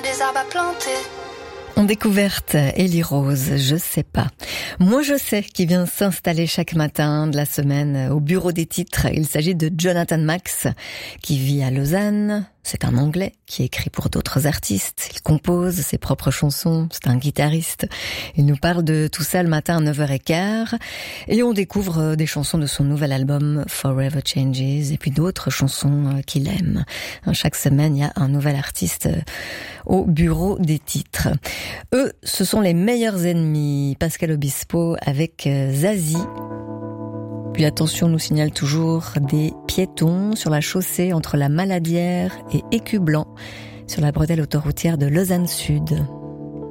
des arbres à planter. En découverte, Elie Rose, je sais pas. Moi je sais qui vient s'installer chaque matin de la semaine au bureau des titres. Il s'agit de Jonathan Max, qui vit à Lausanne. C'est un Anglais qui écrit pour d'autres artistes. Il compose ses propres chansons. C'est un guitariste. Il nous parle de tout ça le matin à 9h15. Et on découvre des chansons de son nouvel album Forever Changes et puis d'autres chansons qu'il aime. Chaque semaine, il y a un nouvel artiste au bureau des titres. Eux, ce sont les meilleurs ennemis. Pascal Obispo avec Zazie. Puis attention, nous signale toujours des piétons sur la chaussée entre la Maladière et Écublanc, sur la bretelle autoroutière de Lausanne Sud.